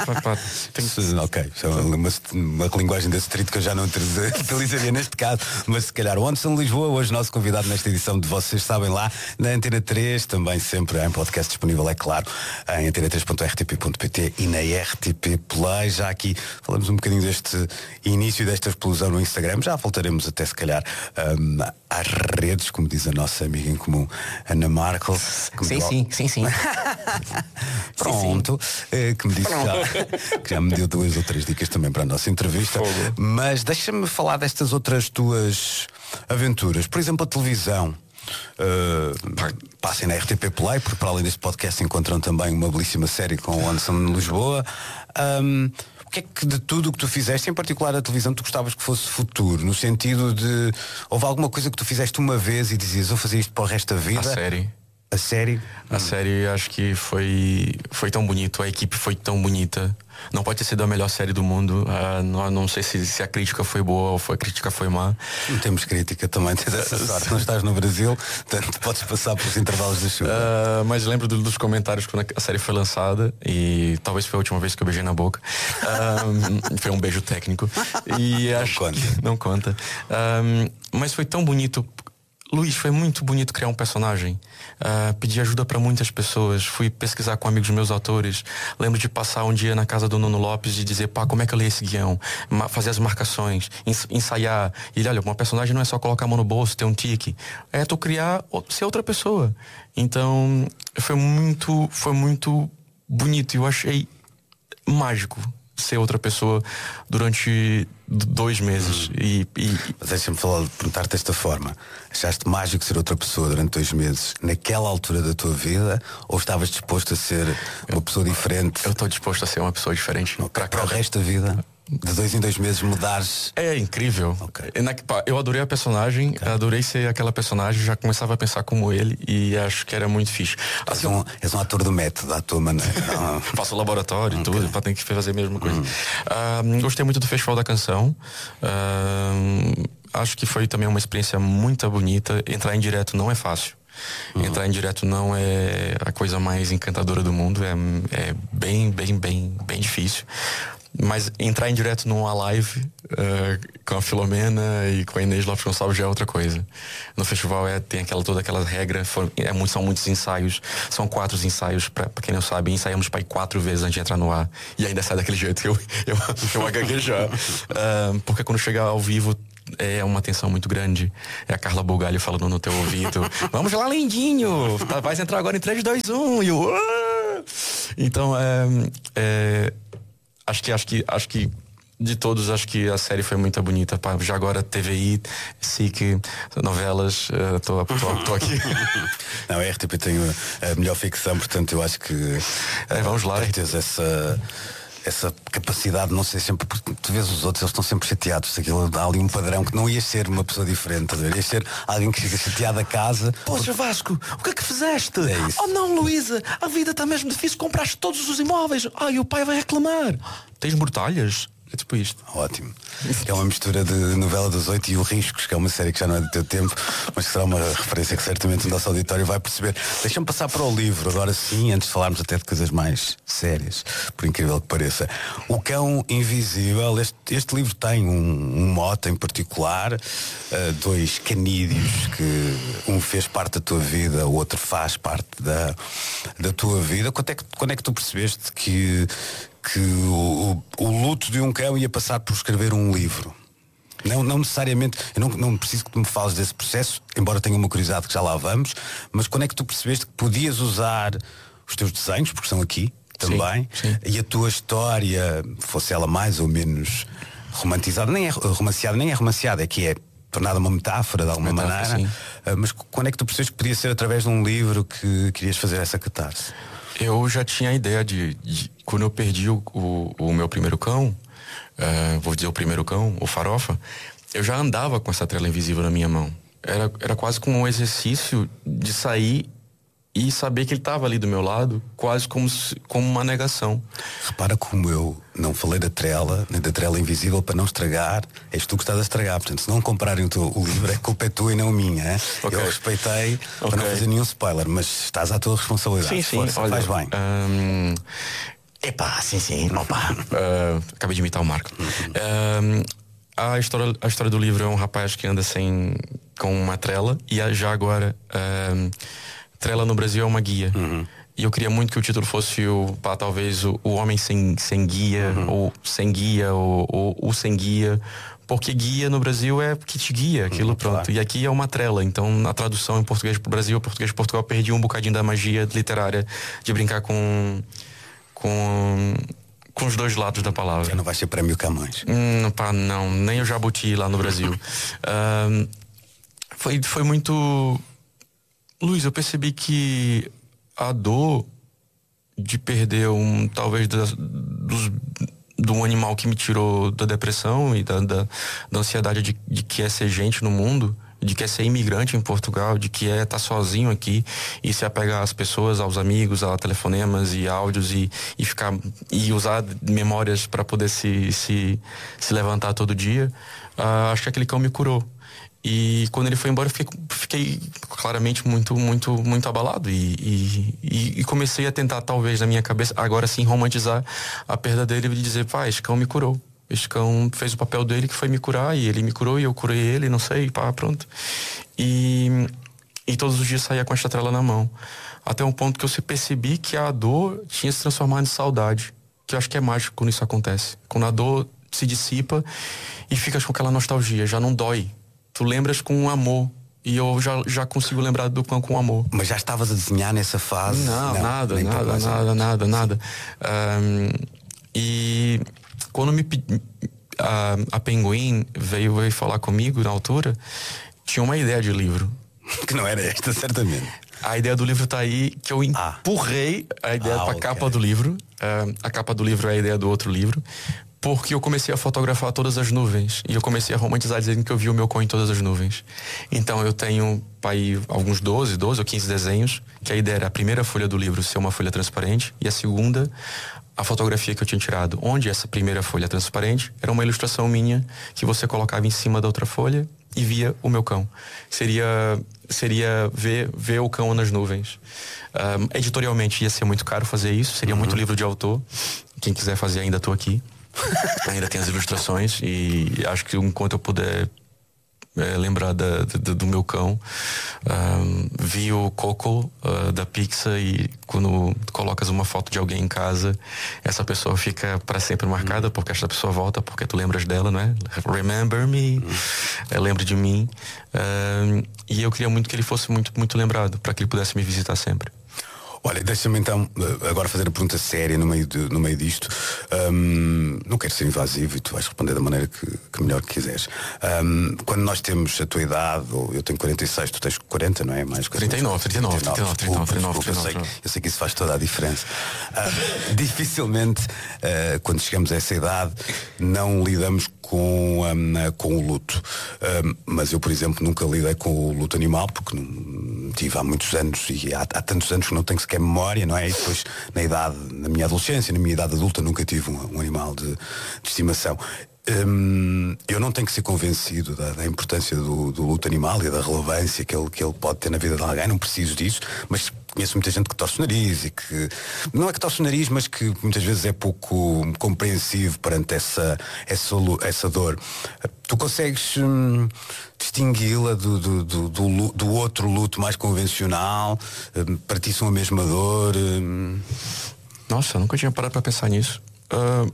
Tem que... Ok, é uma, uma linguagem da street que eu já não utilizaria neste caso, mas se calhar o Anderson de Lisboa, hoje nosso convidado nesta edição de Vocês Sabem Lá, na Antena três, também sempre em podcast disponível, é claro, em antena três ponto r t p ponto p t e na R T P Play. Já aqui falamos um bocadinho deste início desta explosão no Instagram, já voltaremos até se calhar um, às redes, como diz a nossa amiga em comum, Ana Markel. Sim, sim, sim, sim. Pronto, sim, sim. Que me disse já, que já me deu duas ou três dicas também para a nossa entrevista. Fogo. Mas deixa-me falar destas outras tuas aventuras. Por exemplo, a televisão. Uh, passem na R T P Play, porque para além deste podcast encontram também uma belíssima série com o Anderson de Lisboa. Um, o que é que de tudo o que tu fizeste, em particular a televisão, tu gostavas que fosse futuro? No sentido de, houve alguma coisa que tu fizeste uma vez e dizias: vou fazer isto para o resto da vida? A série. A série? A hum. série, acho que foi foi tão bonito, a equipe foi tão bonita. Não pode ter sido a melhor série do mundo. Uh, não, não sei se, se a crítica foi boa ou foi, a crítica foi má. Não temos crítica também, tens essa sorte. Não estás no Brasil, portanto podes passar pelos intervalos da chuva. Uh, mas lembro do, dos comentários quando a série foi lançada, e talvez foi a última vez que eu beijei na boca. Uh, foi um beijo técnico. E não acho conta. Que, não conta. Uh, mas foi tão bonito. Luís, foi muito bonito criar um personagem. Uh, pedi ajuda para muitas pessoas. Fui pesquisar com amigos meus autores. Lembro de passar um dia na casa do Nuno Lopes e dizer: pá, como é que eu leio esse guião? Ma- fazer as marcações, ens- ensaiar. E ele: olha, uma personagem não é só colocar a mão no bolso, ter um tique. É tu criar, ser outra pessoa. Então, foi muito, foi muito bonito. Eu achei mágico ser outra pessoa durante dois meses. Hum. E, e... Mas deixa-me falar, perguntar-te desta forma: achaste mágico ser outra pessoa durante dois meses naquela altura da tua vida, ou estavas disposto a ser uma pessoa diferente? Eu estou disposto a ser uma pessoa diferente para, para o resto da vida. De dois em dois meses mudares. É incrível. Okay. Eu adorei a personagem, okay. adorei ser aquela personagem, já começava a pensar como ele e acho que era muito fixe. Assim, és, um, és um ator do método, à tua maneira. Faço o laboratório e okay. tudo, para ter que fazer a mesma coisa. Hum. Uh, gostei muito do Festival da Canção. Uh, acho que foi também uma experiência muito bonita. Entrar em direto não é fácil. Uhum. Entrar em direto não é a coisa mais encantadora do mundo. É, é bem, bem, bem, bem difícil. Mas entrar em direto numa live uh, com a Filomena e com a Inês Lopes Gonçalves já é outra coisa. No festival é, tem aquela, toda aquela regra, for, é muito, são muitos ensaios, são quatro ensaios, pra, pra quem não sabe, ensaiamos para ir quatro vezes antes de entrar no ar. E ainda sai daquele jeito que eu, eu, eu a gaguejar. Uh, porque quando chegar ao vivo é uma tensão muito grande. É a Carla Bugalho falando no teu ouvido: vamos lá, lindinho, tá, vais entrar agora em três, dois, um. E eu, ah! Então é, é Acho que, acho que, acho que de todos, acho que a série foi muito bonita. Pá. Já agora T V I, S I C, novelas, uh, tô, tô, tô aqui. Não, a R T P tem a melhor ficção, portanto eu acho que uh, é, vamos lá. Tens essa, essa capacidade, não sei, sempre, porque tu vês os outros, eles estão sempre chateados. Aquilo, há ali um padrão que não ias ser uma pessoa diferente, ias ser alguém que chega chateado a casa. Poxa, Vasco, o que é que fizeste? É isso. Oh não, Luísa, a vida está mesmo difícil, compraste todos os imóveis. Ai, o pai vai reclamar. Tens mortalhas? É tipo isto. Ótimo. É uma mistura de Novela das Oito e o Riscos, que é uma série que já não é do teu tempo, mas que será uma referência que certamente o nosso auditório vai perceber. Deixa-me passar para o livro, agora sim, antes de falarmos até de coisas mais sérias, por incrível que pareça. O Cão Invisível, este, este livro tem um, um mote em particular, uh, dois canídeos, que um fez parte da tua vida, o outro faz parte da, da tua vida. Quando é que, quando é que tu percebeste que que o, o, o luto de um cão ia passar por escrever um livro? Não, não necessariamente, eu não, não preciso que tu me fales desse processo, embora tenha uma curiosidade que já lá vamos, mas quando é que tu percebeste que podias usar os teus desenhos, porque são aqui também, sim, sim. e a tua história, fosse ela mais ou menos romantizada, nem é romanceada, nem é romanceada, é que é tornada uma metáfora de alguma metáfora, maneira, sim. Mas quando é que tu percebeste que podia ser através de um livro que querias fazer essa catarse? Eu já tinha a ideia de, de quando eu perdi o, o, o meu primeiro cão, uh, vou dizer o primeiro cão, o Farofa, eu já andava com essa trela invisível na minha mão. Era, era quase como um exercício de sair e saber que ele estava ali do meu lado, quase como, se, como uma negação. Repara como eu não falei da trela, nem da trela invisível para não estragar. És tu que estás a estragar. Portanto, se não comprarem o, teu, o livro, a culpa é tua e não minha. É? Okay. Eu respeitei okay. para não fazer nenhum spoiler, mas estás à tua responsabilidade. Sim, sim. Força, olha, faz bem. Hum, epá, sim, sim. Opa. uh, acabei de imitar o Marco. Uhum. Um, a, história, a história do livro é um rapaz que anda sem, com uma trela e já agora... Um, trela no Brasil é uma guia. Uhum. E eu queria muito que o título fosse o, pá, talvez o, o homem sem, sem guia, uhum. ou sem guia, ou, ou o sem guia. Porque guia no Brasil é que te guia, aquilo uhum, pronto. Claro. E aqui é uma trela. Então, na tradução em português pro Brasil, português de Portugal, perdi um bocadinho da magia literária de brincar com com com os dois lados da palavra. Já não vai ser prémio Camões. Hum, pá, não, nem o Jabuti lá no Brasil. um, foi, foi muito... Luiz, eu percebi que a dor de perder um, talvez das, dos, do animal que me tirou da depressão e da, da, da ansiedade de, de que é ser gente no mundo, de que é ser imigrante em Portugal, de que é estar sozinho aqui e se apegar às pessoas, aos amigos, a telefonemas e áudios e, e ficar e usar memórias para poder se, se, se levantar todo dia. Uh, acho que aquele cão me curou. E quando ele foi embora, eu fiquei, fiquei claramente muito, muito, muito abalado. E, e, e comecei a tentar, talvez, na minha cabeça, agora sim, romantizar a perda dele e dizer, pá, esse cão me curou. Esse cão fez o papel dele, que foi me curar, e ele me curou, e eu curei ele, não sei, pá, pronto. E, e todos os dias saía com esta trela na mão. Até um ponto que eu percebi que a dor tinha se transformado em saudade. Que eu acho que é mágico quando isso acontece. Quando a dor se dissipa e ficas com aquela nostalgia, já não dói. Tu lembras com um amor. E eu já, já consigo lembrar do cão com amor. Mas já estavas a desenhar nessa fase? Não, não nada, nada, nada, nada, nada. Um, E quando me a, a Penguin veio, veio falar comigo na altura, tinha uma ideia de livro. Que não era esta, certamente. A ideia do livro tá aí, que eu empurrei ah. a ideia ah, pra okay. capa do livro. Uh, a capa do livro é a ideia do outro livro. Porque eu comecei a fotografar todas as nuvens. E eu comecei a romantizar dizendo que eu vi o meu cão em todas as nuvens. Então eu tenho aí alguns doze, doze ou quinze desenhos. Que a ideia era a primeira folha do livro ser uma folha transparente. E a segunda, a fotografia que eu tinha tirado. Onde essa primeira folha transparente era uma ilustração minha que você colocava em cima da outra folha e via o meu cão. Seria, seria ver, ver o cão nas nuvens. Um, editorialmente ia ser muito caro fazer isso. Seria uhum. muito livro de autor. Quem quiser fazer, ainda estou aqui. Ainda tem as ilustrações e acho que enquanto eu puder é, lembrar da, da, do meu cão, um, vi o Coco uh, da Pixar, e quando colocas uma foto de alguém em casa, essa pessoa fica para sempre marcada, porque essa pessoa volta porque tu lembras dela, não é? Remember me, é, lembre de mim. Um, e eu queria muito que ele fosse muito, muito lembrado, para que ele pudesse me visitar sempre. Olha, deixa-me então agora fazer a pergunta séria no meio, de, no meio disto. Um, não quero ser invasivo e tu vais responder da maneira que, que melhor que quiseres. Um, quando nós temos a tua idade, ou eu tenho quarenta e seis, tu tens quarenta, não é? Mais trinta e nove, trinta e nove, trinta e nove, trinta e nove, trinta e nove, trinta e nove, eu, sei, eu sei que isso faz toda a diferença. Uh, dificilmente, uh, quando chegamos a essa idade, não lidamos com, um, com o luto. Um, mas eu, por exemplo, nunca lidei com o luto animal, porque não, tive há muitos anos e há, há tantos anos que não tenho sequer memória, não é? E depois, na idade, na minha adolescência, na minha idade adulta, nunca tive um, um animal de, de estimação. Hum, eu não tenho que ser convencido da, da importância do, do luto animal e da relevância que ele, que ele pode ter na vida de alguém, não preciso disso, mas conheço muita gente que torce o nariz e que, não é que torce o nariz, mas que muitas vezes é pouco compreensivo perante essa, essa, essa dor. Tu consegues hum, distingui-la do, do, do, do, do outro luto mais convencional? Hum, para ti são a mesma dor? Hum... Nossa, eu nunca tinha parado para pensar nisso. Uh...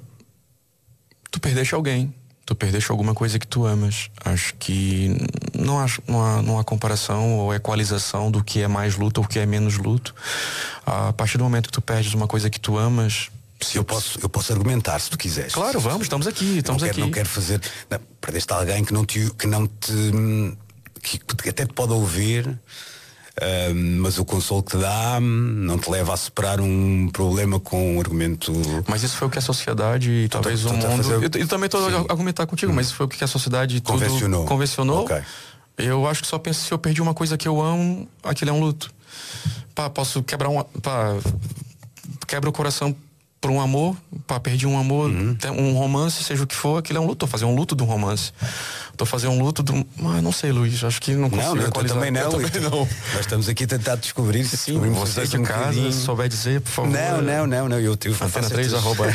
Tu perdeste alguém, tu perdeste alguma coisa que tu amas. Acho que não há, não há, não há comparação ou equalização do que é mais luto ou o que é menos luto. A partir do momento que tu perdes uma coisa que tu amas... Se eu, posso, eu posso argumentar, se tu quiseres. Claro, vamos, estamos aqui, estamos não quero, aqui. Não quero fazer... Não, perdeste alguém que não te... Que, não te que até te pode ouvir... Uh, mas o consolo que te dá não te leva a superar um problema com um argumento. Mas isso foi o que a sociedade e talvez o mundo fazer... eu, eu também estou a argumentar contigo, hum. mas isso foi o que a sociedade convencionou, tudo convencionou. Okay. Eu acho que só penso, se eu perdi uma coisa que eu amo, aquilo é um luto. Pá, posso quebrar um, pá, quebra o coração por um amor, pá, perdi um amor, uhum. um romance, seja o que for, aquilo é um luto. Tô fazendo um luto de um romance. Tô fazendo um luto de um... Ah, não sei, Luís, acho que não consigo. Não, eu equalizar. também não. Eu também não. Nós estamos aqui a tentar descobrir. Sim, você de um casa, bocadinho. souber dizer, por favor. Não, não, não, não. Eu, eu Antena três, estas... arroba.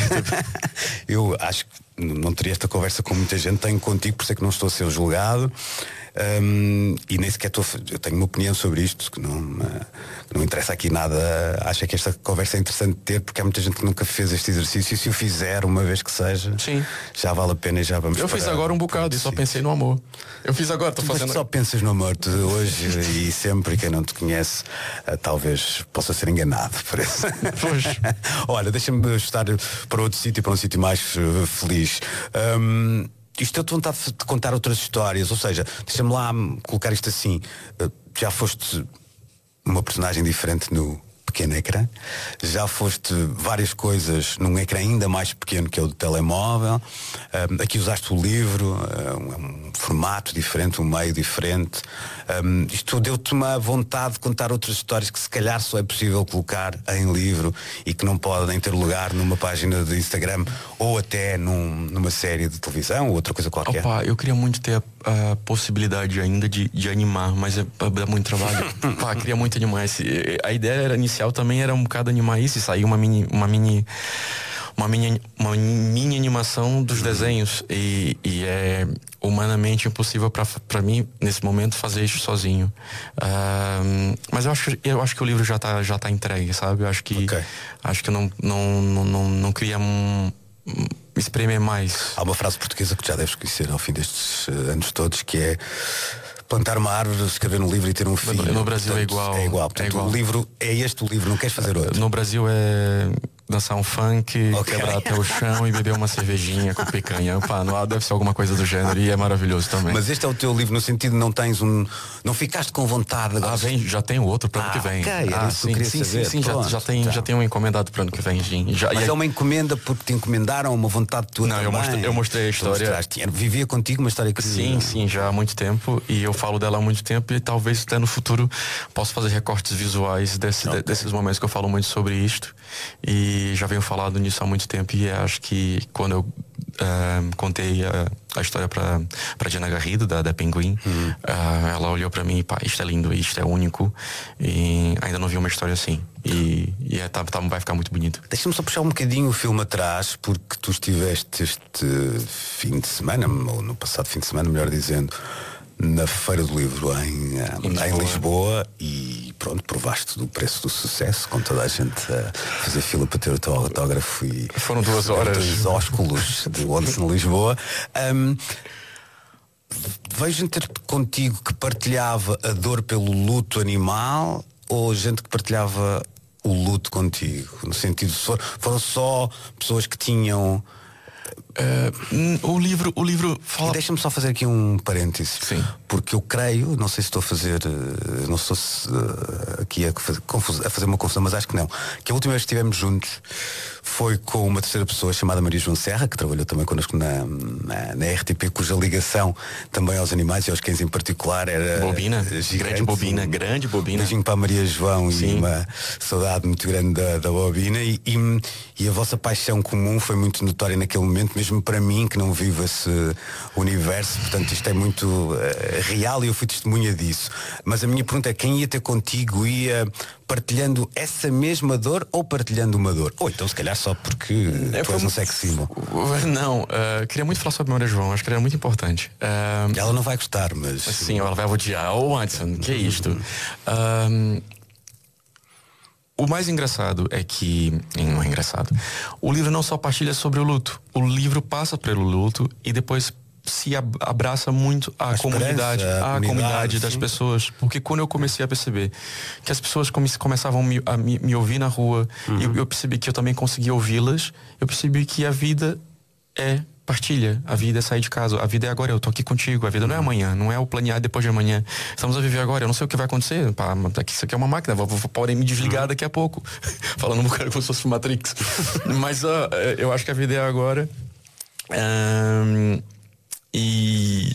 Eu acho que não teria esta conversa com muita gente, tenho contigo, por isso é que não estou a ser julgado. Um, e nem sequer estou, eu tenho uma opinião sobre isto que não, que não interessa aqui nada. Acho que esta conversa é interessante de ter, porque há muita gente que nunca fez este exercício, e se o fizer uma vez que seja, sim, já vale a pena e já vamos. Eu fiz agora um bocado e só pensei no amor. Eu fiz agora, estou fazendo. Mas só pensas no amor tu, hoje e sempre. Quem não te conhece uh, talvez possa ser enganado por isso. Olha, deixa-me estar para outro sítio, para um sítio mais uh, feliz. Um, Isto eu-te vontade de contar outras histórias, ou seja, deixa-me lá colocar isto assim. Já foste uma personagem diferente no pequeno ecrã, já foste várias coisas num ecrã ainda mais pequeno que é o do telemóvel. Um, aqui usaste o livro, um, um formato diferente, um meio diferente. Um, isto deu-te uma vontade de contar outras histórias que se calhar só é possível colocar em livro e que não podem ter lugar numa página de Instagram ou até num, numa série de televisão ou outra coisa qualquer. Opa, eu queria muito ter a, a possibilidade ainda de, de animar, mas é, dá muito trabalho. Pá, queria muito animar. Esse, a ideia era, inicial também era um bocado animar isso e sair uma mini uma mini uma mini, uma mini animação dos desenhos e, e é humanamente impossível para mim nesse momento fazer isso sozinho. Uh, mas eu acho eu acho que o livro já tá já tá entregue, sabe? Eu acho que okay. acho que eu não não não não, não queria um, espremer mais. Há uma frase portuguesa que já deves conhecer ao fim destes uh, anos todos, que é: plantar uma árvore, escrever um livro e ter um filho. No Brasil, portanto, é igual. É igual. Portanto, é igual. O livro é este o livro, não queres fazer outro. No Brasil é dançar um funk, okay. quebrar até o chão e beber uma cervejinha com picanha. Pá, no deve ser alguma coisa do gênero e é maravilhoso também. Mas este é o teu livro no sentido de não tens um... Não ficaste com vontade agora? Ah, vem, já tem outro para o ah, ano que vem. Okay, ah, sim, sim, sim, saber. sim, já, já, tem, já tem um encomendado para o ano que vem, sim. Já, Mas é... é uma encomenda porque te encomendaram uma vontade tua? Não, também. eu mostrei, eu mostrei a história. Vivia contigo uma história que... Sim, sim, já há muito tempo e eu falo dela há muito tempo e talvez até no futuro possa fazer recortes visuais desse, okay. desses momentos que eu falo muito sobre isto e já venho falado nisso há muito tempo e acho que quando eu uh, contei a, a história pra, pra Diana Garrido da, da Pinguim, uhum. uh, ela olhou pra mim e pá, isto é lindo, isto é único e ainda não vi uma história assim e, e é, tá, tá, vai ficar muito bonito. Deixa-me só puxar um bocadinho o filme atrás, porque tu estiveste este fim de semana, ou no passado fim de semana, melhor dizendo, na Feira do Livro em, em, Lisboa. em Lisboa e pronto, provaste do preço do sucesso, com toda a gente a fazer fila para ter o teu autógrafo e foram duas horas dois ósculos de Once em Lisboa. Um, vejo gente contigo que partilhava a dor pelo luto animal ou gente que partilhava o luto contigo, no sentido de foram só pessoas que tinham Uh, o livro, o livro fala... Deixa-me só fazer aqui um parênteses. Sim. Porque eu creio, não sei se estou a fazer, não estou uh, aqui a fazer, a fazer uma confusão, mas acho que não. Que a última vez que estivemos juntos foi com uma terceira pessoa chamada Maria João Serra, que trabalhou também connosco na, na, na R T P, cuja ligação também aos animais e aos cães em particular era Bobina, gigante. grande Bobina, um, grande Bobina. Um beijinho para a Maria João. Sim. E uma saudade muito grande da, da Bobina e, e, e a vossa paixão comum foi muito notória naquele momento, mesmo para mim que não vivo esse universo, portanto isto é muito uh, real e eu fui testemunha disso. Mas a minha pergunta é, quem ia ter contigo ia partilhando essa mesma dor ou partilhando uma dor? Ou então se calhar só porque é, tu és um sex symbol. Não, uh, queria muito falar sobre a Maria João, acho que era muito importante. Uh, ela não vai gostar, mas... Sim, ela vai odiar. Ô, oh, Anderson, que é isto? Uh, O mais engraçado é que... Não é engraçado. O livro não só partilha sobre o luto. O livro passa pelo luto e depois se abraça muito a, a comunidade. A, a comunidade das sim. pessoas. Porque quando eu comecei a perceber que as pessoas come, começavam me, a me, me ouvir na rua, uhum. eu, eu percebi que eu também conseguia ouvi-las, eu percebi que a vida é... partilha, a vida é sair de casa, a vida é agora, eu tô aqui contigo, a vida não é amanhã, não é o planear depois de amanhã, estamos a viver agora, eu não sei o que vai acontecer, pá, isso aqui é uma máquina, vou, vou, podem me desligar daqui a pouco, falando um cara como se fosse Matrix, mas uh, eu acho que a vida é agora, um, e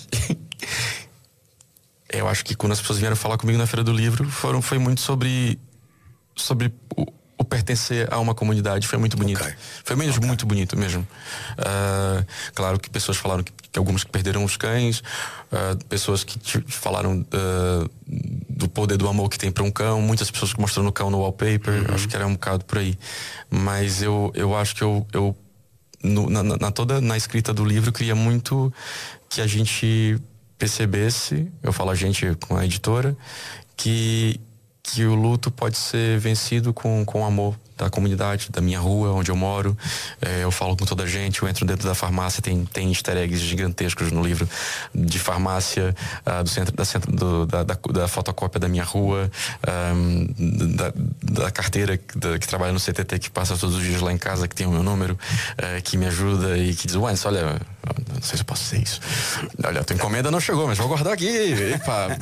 eu acho que quando as pessoas vieram falar comigo na Feira do Livro, foram, foi muito sobre, sobre o o pertencer a uma comunidade, foi muito bonito. Okay. Foi mesmo okay. muito bonito mesmo. Uh, claro que pessoas falaram que, que alguns que perderam os cães, uh, pessoas que te, falaram uh, do poder do amor que tem para um cão, muitas pessoas que mostrando o cão no wallpaper, uhum. acho que era um bocado por aí. Mas eu, eu acho que eu, eu no, na, na toda na escrita do livro queria muito que a gente percebesse, eu falo a gente com a editora, que que o luto pode ser vencido com, com amor da comunidade, da minha rua, onde eu moro. É, eu falo com toda a gente, eu entro dentro da farmácia, tem, tem easter eggs gigantescos no livro de farmácia, uh, do centro, da, centro do, da, da, da fotocópia da minha rua, um, da, da carteira da, que trabalha no C T T, que passa todos os dias lá em casa, que tem o meu número, uh, que me ajuda e que diz, ué, olha, não sei se eu posso dizer isso. Olha, a tua encomenda não chegou, mas vou guardar aqui. Epa.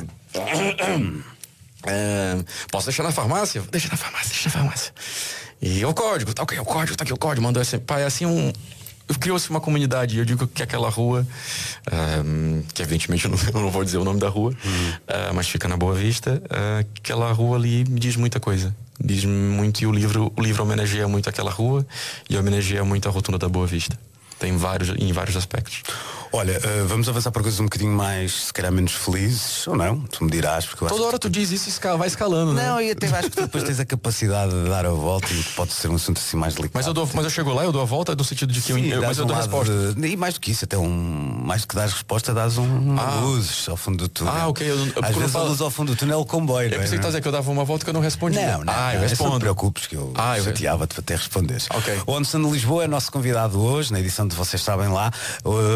É, posso deixar na farmácia? Deixa na farmácia, deixa na farmácia. E o código, tá ok, o código, tá aqui o código, mandou assim, pai, assim um. Criou-se uma comunidade, eu digo que aquela rua, um, que evidentemente eu não, eu não vou dizer o nome da rua, uhum. uh, mas fica na Boa Vista, uh, aquela rua ali me diz muita coisa. Diz muito, e o livro, o livro homenageia muito aquela rua e homenageia muito a Rotunda da Boa Vista. Tem vários, em vários aspectos. Olha, uh, vamos avançar para coisas um bocadinho mais, se calhar menos felizes, ou não? Tu me dirás, porque eu acho toda hora que... tu diz isso e vai escalando, não, né? e até acho que tu depois tens a capacidade de dar a volta e pode ser um assunto assim mais delicado. Mas eu, dou, mas eu chego lá, eu dou a volta no sentido de que sim, eu, eu, mas eu um dou a resposta. De, e mais do que isso, até um, mais do que dar resposta, dás um, uma ah. luz ao fundo do túnel. Ah, ok. Eu, eu, Às vezes falo... a luz ao fundo do túnel é o comboio. Eu pensei que estás a dizer que eu dava uma volta que eu não respondi. Não, não, ah, não, eu respondo. Não te preocupes que eu ah, chateava-te para até responderes. Okay. O Anderson de Lisboa é nosso convidado hoje, na edição de Vocês Sabem Lá, uh, também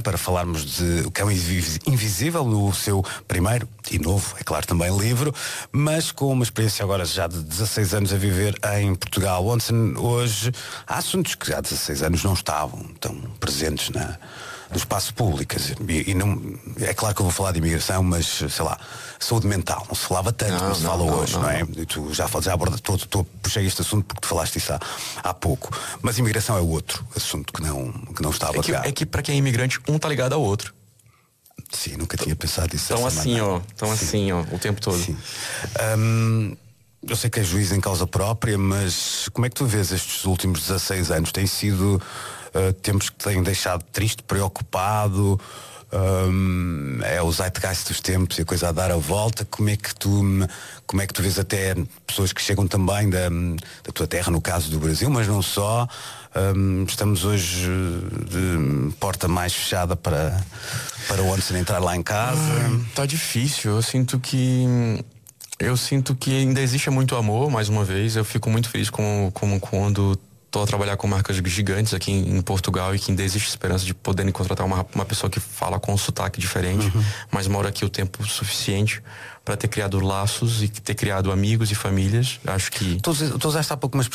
para falarmos de O Cão Invisível, o seu primeiro e novo, é claro, também livro, mas com uma experiência agora já de dezasseis anos a viver em Portugal. Onde hoje há assuntos que há dezasseis anos não estavam tão presentes na, no espaço público. E, e não, é claro que eu vou falar de imigração, mas sei lá, saúde mental, não se falava tanto não, como se não, fala não, hoje, não, não, não é? não. E tu já, já aborda, tô, tô, puxei este assunto porque tu falaste isso há, há pouco. Mas imigração é outro assunto que não, que não estava é que, cá. é que para quem é imigrante, um tá ligado ao outro. Sim, nunca tinha pensado isso. Tão assim, maneira. ó, tão Sim. assim, ó, o tempo todo. Sim. Hum, eu sei que é juiz em causa própria, mas como é que tu vês estes últimos dezasseis anos? Têm sido uh, tempos que te têm deixado triste, preocupado? Um, é o zeitgeist dos tempos e a coisa a dar a volta. Como é que tu como é que tu vês até pessoas que chegam também da, da tua terra, no caso do Brasil, mas não só? Um, estamos hoje de porta mais fechada para, para o Anderson entrar lá em casa. Ai, tá difícil. Eu sinto que eu sinto que ainda existe muito amor, mais uma vez. Eu fico muito feliz com, com quando estou a trabalhar com marcas gigantes aqui em, em Portugal e que ainda existe esperança de poderem contratar uma, uma pessoa que fala com um sotaque diferente, uhum. mas mora aqui o tempo suficiente para ter criado laços e ter criado amigos e famílias. Acho que... Tu, tu usaste há pouco uma